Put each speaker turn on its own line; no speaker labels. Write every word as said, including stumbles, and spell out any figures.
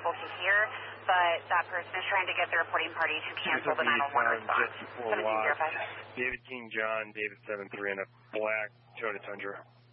able to hear, but that person is trying to get the reporting party to cancel the nine one one response.
David King John, David seven three in a black Toyota Tundra.